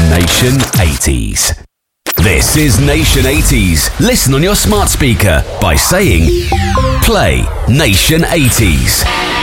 Nation 80s. This is Nation 80s. Listen on your smart speaker by saying, play Nation 80s.